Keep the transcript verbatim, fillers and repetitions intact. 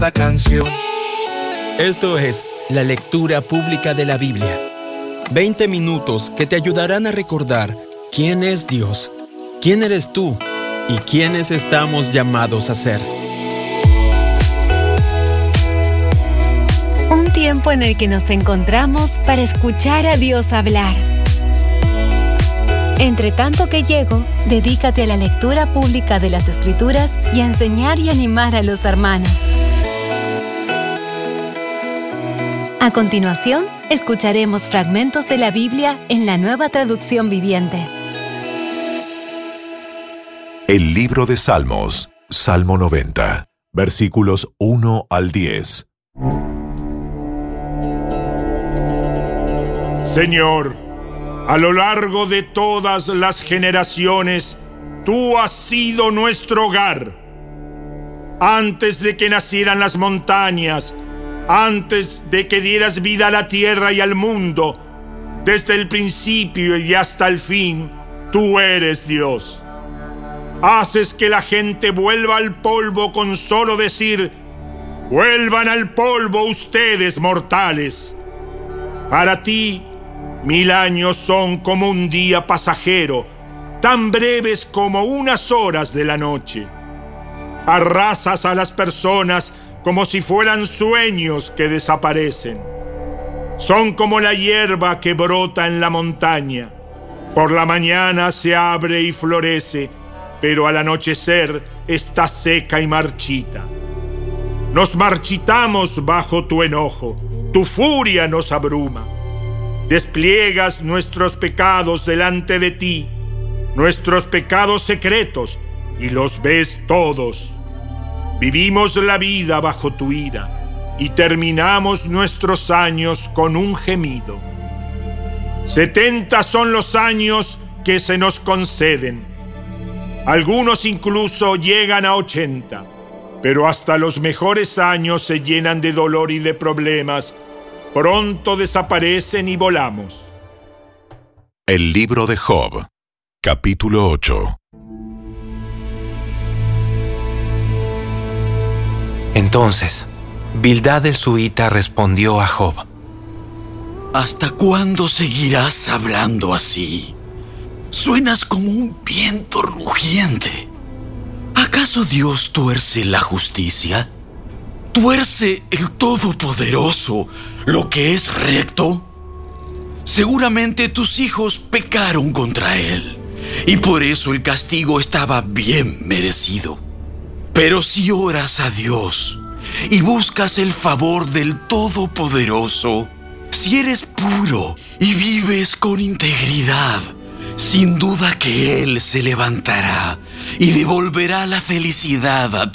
la canción. Esto es la lectura pública de la Biblia. veinte minutos que te ayudarán a recordar quién es Dios, quién eres tú y quiénes estamos llamados a ser. Un tiempo en el que nos encontramos para escuchar a Dios hablar. Entre tanto que llego, dedícate a la lectura pública de las Escrituras y a enseñar y animar a los hermanos. A continuación, escucharemos fragmentos de la Biblia en la Nueva Traducción Viviente. El libro de Salmos, Salmo noventa, versículos uno al diez. Señor, a lo largo de todas las generaciones, tú has sido nuestro hogar. Antes de que nacieran las montañas, antes de que dieras vida a la tierra y al mundo, desde el principio y hasta el fin, tú eres Dios. Haces que la gente vuelva al polvo con solo decir: vuelvan al polvo ustedes, mortales. Para ti, mil años son como un día pasajero, tan breves como unas horas de la noche. Arrasas a las personas como si fueran sueños que desaparecen. Son como la hierba que brota en la montaña. Por la mañana se abre y florece, pero al anochecer está seca y marchita. Nos marchitamos bajo tu enojo, tu furia nos abruma. Despliegas nuestros pecados delante de ti, nuestros pecados secretos, y los ves todos. Vivimos la vida bajo tu ira y terminamos nuestros años con un gemido. Setenta son los años que se nos conceden. Algunos incluso llegan a ochenta, pero hasta los mejores años se llenan de dolor y de problemas. Pronto desaparecen y volamos. El libro de Job, capítulo ocho. Entonces, Bildad el suita respondió a Job: ¿Hasta cuándo seguirás hablando así? Suenas como un viento rugiente. ¿Acaso Dios tuerce la justicia? ¿Tuerce el Todopoderoso lo que es recto? Seguramente tus hijos pecaron contra él, y por eso el castigo estaba bien merecido. Pero si oras a Dios y buscas el favor del Todopoderoso, si eres puro y vives con integridad, sin duda que Él se levantará y devolverá la felicidad a tu